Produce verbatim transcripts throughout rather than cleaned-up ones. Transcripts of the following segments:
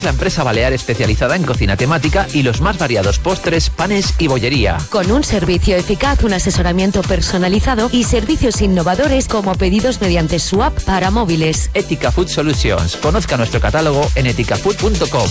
La empresa balear especializada en cocina temática y los más variados postres, panes y bollería. Con un servicio eficaz, un asesoramiento personalizado y servicios innovadores como pedidos mediante su app para móviles. Ética Food Solutions. Conozca nuestro catálogo en ética food punto com.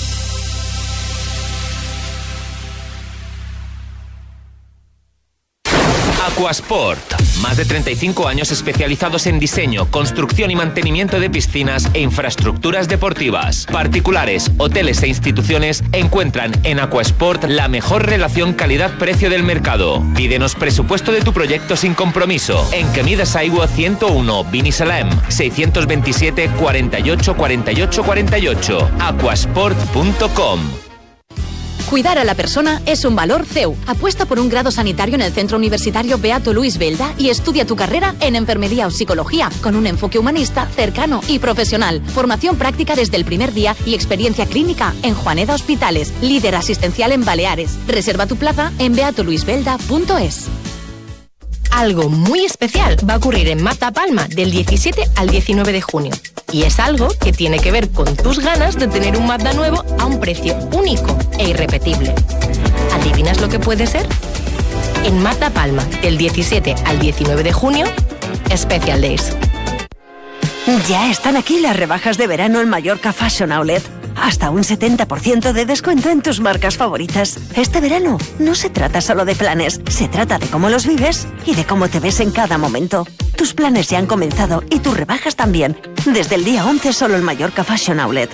Aquasport. Más de treinta y cinco años especializados en diseño, construcción y mantenimiento de piscinas e infraestructuras deportivas. Particulares, hoteles e instituciones encuentran en Aquasport la mejor relación calidad-precio del mercado. Pídenos presupuesto de tu proyecto sin compromiso. En Camí Aigua ciento uno, Binissalem, seiscientos veintisiete, cuarenta y ocho, cuarenta y ocho, cuarenta y ocho. aquasport punto com. Cuidar a la persona es un valor C E U. Apuesta por un grado sanitario en el Centro Universitario Beato Luis Belda y estudia tu carrera en enfermería o psicología con un enfoque humanista, cercano y profesional. Formación práctica desde el primer día y experiencia clínica en Juaneda Hospitales, líder asistencial en Baleares. Reserva tu plaza en beato luis belda punto es. Algo muy especial va a ocurrir en Mazda Palma del diecisiete al diecinueve de junio. Y es algo que tiene que ver con tus ganas de tener un Mazda nuevo a un precio único e irrepetible. ¿Adivinas lo que puede ser? En Mazda Palma, del diecisiete al diecinueve de junio, Special Days. Ya están aquí las rebajas de verano en Mallorca Fashion Outlet. Hasta un setenta por ciento de descuento en tus marcas favoritas. Este verano no se trata solo de planes, se trata de cómo los vives y de cómo te ves en cada momento. Tus planes ya han comenzado y tus rebajas también. Desde el día once solo en Mallorca Fashion Outlet.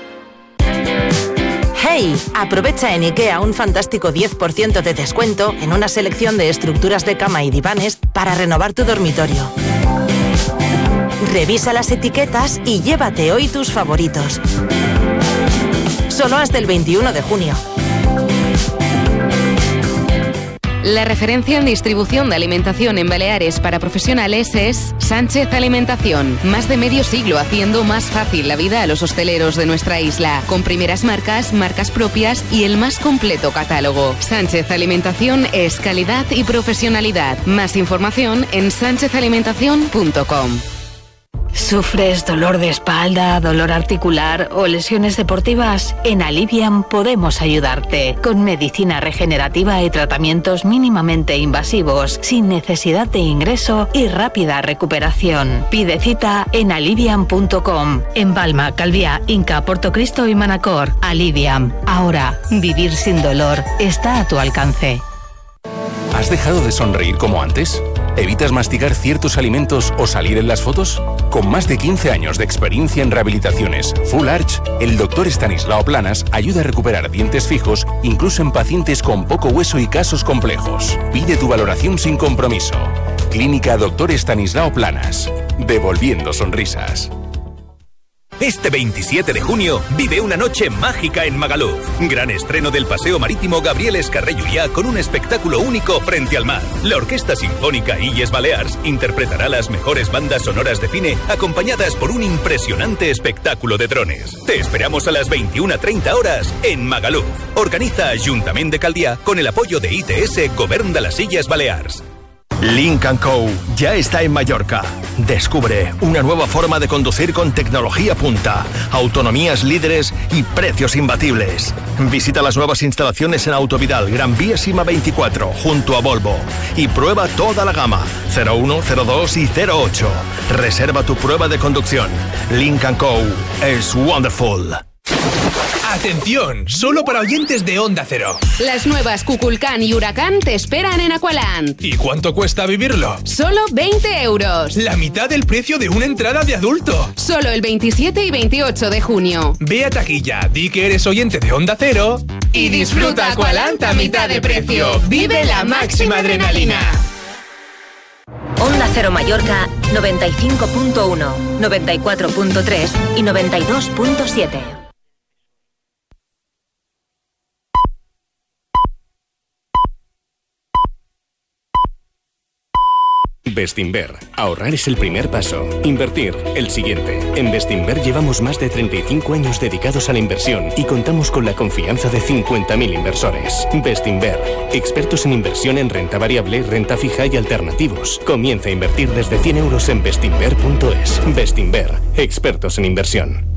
¡Hey! Aprovecha en IKEA un fantástico diez por ciento de descuento en una selección de estructuras de cama y divanes para renovar tu dormitorio. Revisa las etiquetas y llévate hoy tus favoritos. Solo hasta el veintiuno de junio. La referencia en distribución de alimentación en Baleares para profesionales es Sánchez Alimentación. Más de medio siglo haciendo más fácil la vida a los hosteleros de nuestra isla. Con primeras marcas, marcas propias y el más completo catálogo. Sánchez Alimentación es calidad y profesionalidad. Más información en sánchez alimentación punto com. ¿Sufres dolor de espalda, dolor articular o lesiones deportivas? En Alivian podemos ayudarte con medicina regenerativa y tratamientos mínimamente invasivos, sin necesidad de ingreso y rápida recuperación. Pide cita en alivian punto com. En Palma, Calviá, Inca, Portocristo y Manacor. Alivian. Ahora, vivir sin dolor está a tu alcance. ¿Has dejado de sonreír como antes? ¿Evitas masticar ciertos alimentos o salir en las fotos? Con más de quince años de experiencia en rehabilitaciones Full Arch, el doctor Estanislao Planas ayuda a recuperar dientes fijos incluso en pacientes con poco hueso y casos complejos. Pide tu valoración sin compromiso. Clínica Doctor Estanislao Planas. Devolviendo sonrisas. Este veintisiete de junio vive una noche mágica en Magaluf. Gran estreno del Paseo Marítimo Gabriel Escarré Llullà con un espectáculo único frente al mar. La Orquesta Sinfónica Illes Balears interpretará las mejores bandas sonoras de cine acompañadas por un impresionante espectáculo de drones. Te esperamos a las veintiuna treinta horas en Magaluf. Organiza Ayuntamiento de Calviá con el apoyo de I T S Govern de las Illes Balears. Lynk and Co. ya está en Mallorca. Descubre una nueva forma de conducir con tecnología punta, autonomías líderes y precios imbatibles. Visita las nuevas instalaciones en Autovidal, Gran Vía Sima veinticuatro, junto a Volvo. Y prueba toda la gama, cero uno, cero dos y cero ocho. Reserva tu prueba de conducción. Lynk and Co. es wonderful. ¡Atención! Solo para oyentes de Onda Cero. Las nuevas Kukulkan y Huracán te esperan en Aqualand. ¿Y cuánto cuesta vivirlo? Solo veinte euros. La mitad del precio de una entrada de adulto. Solo el veintisiete y veintiocho de junio. Ve a taquilla, di que eres oyente de Onda Cero y disfruta Aqualand a mitad de precio. Vive la máxima adrenalina. Onda Cero Mallorca noventa y cinco punto uno, noventa y cuatro punto tres y noventa y dos punto siete. Bestinver. Ahorrar es el primer paso. Invertir, el siguiente. En Bestinver llevamos más de treinta y cinco años dedicados a la inversión y contamos con la confianza de cincuenta mil inversores. Bestinver. Expertos en inversión en renta variable, renta fija y alternativos. Comienza a invertir desde cien euros en bestinver punto es. Bestinver. Expertos en inversión.